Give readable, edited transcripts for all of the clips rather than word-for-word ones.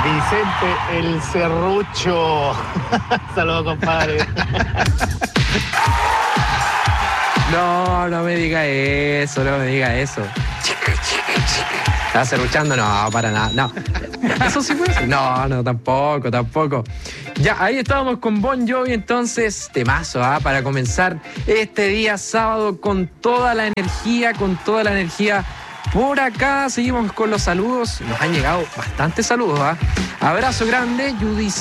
Vicente, el serrucho. Saludos, compadre. No me diga eso, no me diga eso. ¿Estás serruchando? No, para nada. No. ¿Eso sí puede ser? No, tampoco. Ya, ahí estábamos con Bon Jovi, entonces, temazo, para comenzar este día sábado con toda la energía. Por acá seguimos con los saludos. Nos han llegado bastantes saludos, Abrazo grande, Judith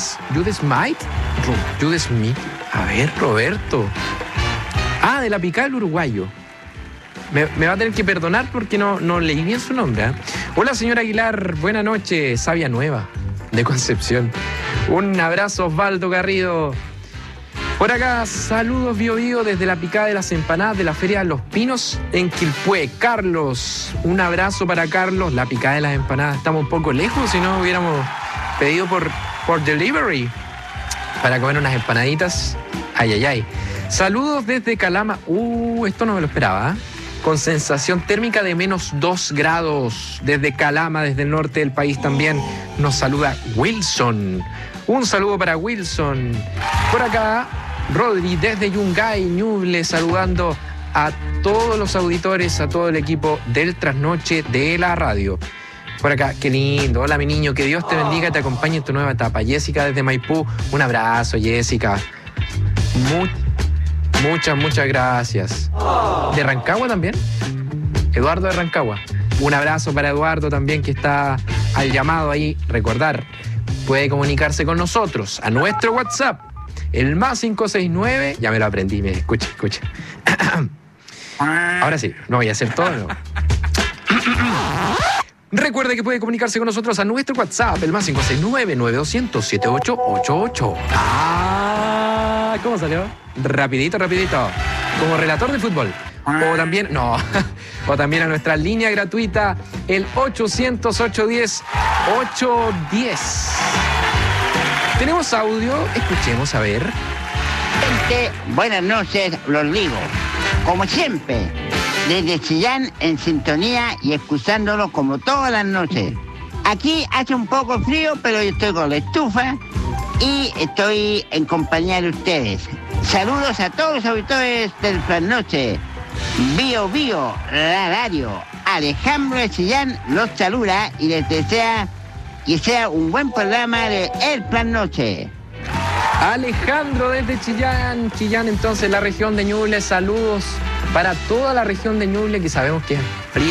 Smith. A ver, Roberto. De la Picada del Uruguayo. Me va a tener que perdonar porque no leí bien su nombre. Hola, señor Aguilar. Buenas noches. Sabia Nueva, de Concepción. Un abrazo, Osvaldo Garrido. Por acá, saludos Bio Bio desde la Picada de las Empanadas de la Feria de los Pinos en Quilpué. Carlos, un abrazo para Carlos. La Picada de las Empanadas estamos un poco lejos, si no hubiéramos pedido por delivery para comer unas empanaditas. Ay. Saludos desde Calama. Esto no me lo esperaba, Con sensación térmica de -2 grados. Desde Calama, desde el norte del país también, nos saluda Wilson. Un saludo para Wilson. Por acá, Rodri desde Yungay, Ñuble, saludando a todos los auditores, a todo el equipo del Trasnoche de la radio. Por acá, qué lindo. Hola, mi niño, que Dios te bendiga y te acompañe en tu nueva etapa. Jessica desde Maipú, un abrazo, Jessica. Muchas gracias. ¿De Rancagua también? Eduardo de Rancagua. Un abrazo para Eduardo también, que está al llamado ahí. Recordar, puede comunicarse con nosotros a nuestro WhatsApp, el +569. Ya me lo aprendí, escucha. Ahora sí, no voy a hacer todo, ¿no? Recuerde que puede comunicarse con nosotros a nuestro WhatsApp, el +569-9200-7888. ¿Cómo salió? Rapidito. Como relator de fútbol. O también a nuestra línea gratuita, el 800-810-810. Tenemos audio, escuchemos a ver. Gente, buenas noches, los digo. Como siempre, desde Chillán en sintonía y escuchándolo como todas las noches. Aquí hace un poco frío, pero yo estoy con la estufa y estoy en compañía de ustedes. Saludos a todos los auditores del Trasnoche. Bio Bio, la radio. Alejandro de Chillán los saluda y les desea que sea un buen programa de El Trasnoche. Alejandro desde Chillán, entonces la región de Ñuble. Saludos para toda la región de Ñuble, que sabemos que es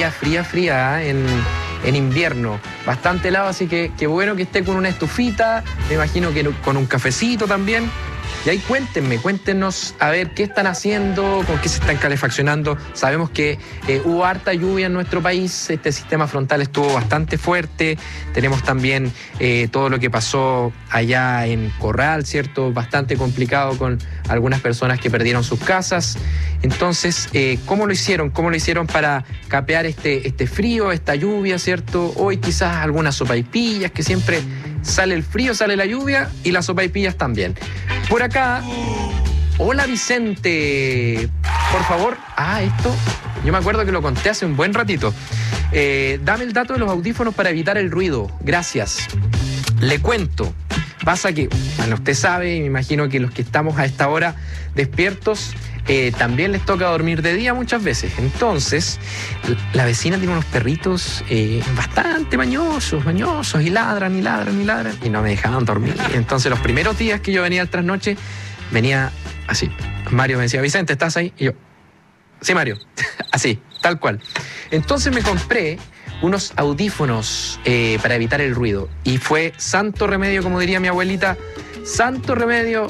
fría en invierno. Bastante helado, así que qué bueno que esté con una estufita, me imagino que con un cafecito también. Y ahí cuéntenos a ver qué están haciendo, con qué se están calefaccionando. Sabemos que hubo harta lluvia en nuestro país, este sistema frontal estuvo bastante fuerte. Tenemos también todo lo que pasó allá en Corral, ¿cierto? Bastante complicado con algunas personas que perdieron sus casas. Entonces, ¿cómo lo hicieron? ¿Cómo lo hicieron para capear este frío, esta lluvia, ¿cierto? Hoy quizás algunas sopaipillas, que siempre sale el frío, sale la lluvia y las sopaipillas también. Por acá, hola Vicente, por favor, esto, yo me acuerdo que lo conté hace un buen ratito. Dame el dato de los audífonos para evitar el ruido, gracias. Le cuento, pasa que, usted sabe, y me imagino que los que estamos a esta hora despiertos, también les toca dormir de día muchas veces. Entonces, la vecina tiene unos perritos bastante mañosos, y ladran, y no me dejaban dormir. Entonces, los primeros días que yo venía al Trasnoche, venía así. Mario me decía, Vicente, ¿estás ahí? Y yo, sí, Mario, así, tal cual. Entonces me compré unos audífonos para evitar el ruido. Y fue santo remedio, como diría mi abuelita, santo remedio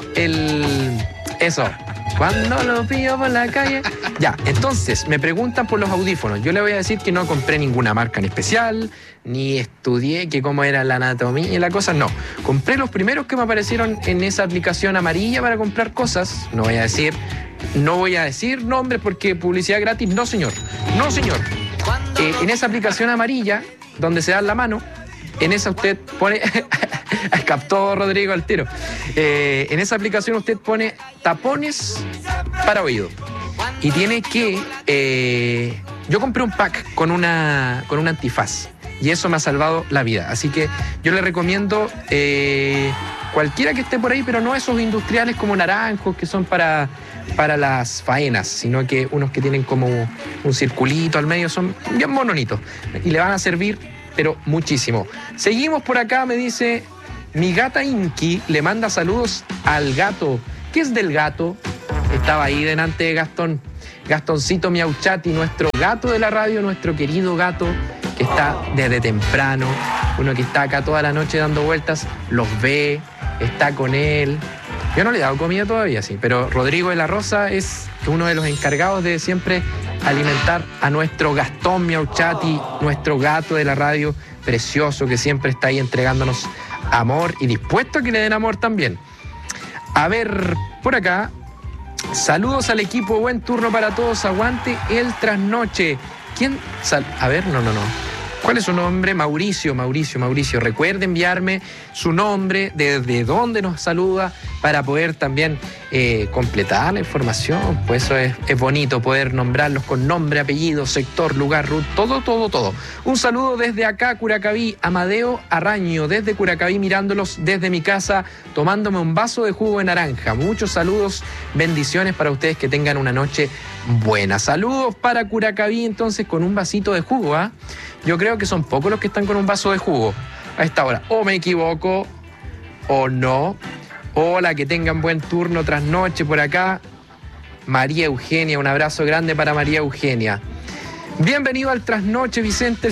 eso. Cuando lo pillo por la calle. Ya, entonces, me preguntan por los audífonos. Yo le voy a decir que no compré ninguna marca en especial, ni estudié que cómo era la anatomía y la cosa. No, compré los primeros que me aparecieron en esa aplicación amarilla para comprar cosas. No voy a decir nombres porque publicidad gratis. No, señor. En esa aplicación amarilla, donde se da la mano, en esa usted pone... Captó Rodrigo al tiro. En esa aplicación usted pone tapones para oído. Y tiene que... yo compré un pack con un antifaz. y eso me ha salvado la vida. Así que yo le recomiendo cualquiera que esté por ahí, pero no esos industriales como naranjos que son para las faenas, sino que unos que tienen como un circulito al medio, son bien mononitos y le van a servir, pero muchísimo. Seguimos por acá, me dice mi gata Inki, le manda saludos al gato. ¿Qué es del gato? Estaba ahí delante de Gastón. Gastoncito Miauchati, nuestro gato de la radio, nuestro querido gato que está desde temprano, uno que está acá toda la noche dando vueltas, los ve, está con él. Yo no le he dado comida todavía, sí, pero Rodrigo de la Rosa es uno de los encargados de siempre alimentar a nuestro Gastón Miauchati, nuestro gato de la radio, precioso, que siempre está ahí entregándonos amor y dispuesto a que le den amor también. A ver, por acá, saludos al equipo, buen turno para todos, aguante el trasnoche. ¿Quién? A ver, no. ¿Cuál es su nombre? Mauricio. Recuerde enviarme su nombre, desde dónde nos saluda, para poder también completar la información. Pues eso es bonito, poder nombrarlos con nombre, apellido, sector, lugar, RUT, todo. Un saludo desde acá, Curacaví, Amadeo Arraño, desde Curacaví, mirándolos desde mi casa, tomándome un vaso de jugo de naranja. Muchos saludos, bendiciones para ustedes, que tengan una noche buena. Saludos para Curacaví, entonces, con un vasito de jugo, ¿ah? Yo creo que son pocos los que están con un vaso de jugo a esta hora. O me equivoco, o no. Hola, que tengan buen turno tras noche por acá. María Eugenia, un abrazo grande para María Eugenia. Bienvenido al trasnoche, Vicente.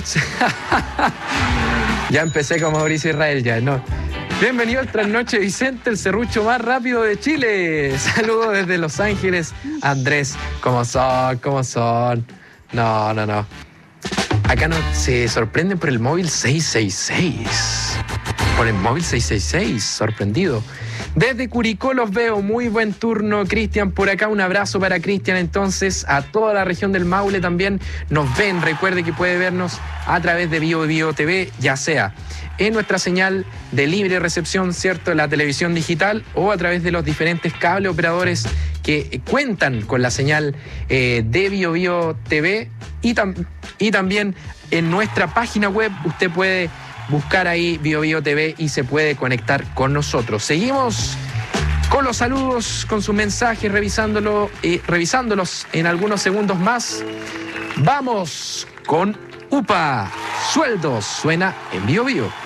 Ya empecé con Mauricio Israel, ya, no. Bienvenido al trasnoche, Vicente, el serrucho más rápido de Chile. Saludos desde Los Ángeles. Andrés, ¿cómo son? No. Acá no se sorprenden por el móvil 666. Por el móvil 666, sorprendido. Desde Curicó los veo, muy buen turno, Cristian, por acá, un abrazo para Cristian, entonces, a toda la región del Maule también nos ven, recuerde que puede vernos a través de Bio TV, ya sea en nuestra señal de libre recepción, ¿cierto?, en la televisión digital, o a través de los diferentes cable operadores que cuentan con la señal de Bio TV, y también en nuestra página web usted puede buscar ahí Bio TV y se puede conectar con nosotros. Seguimos con los saludos, con sus mensajes, revisándolos en algunos segundos más. Vamos con UPA. Sueldos suena en Bio.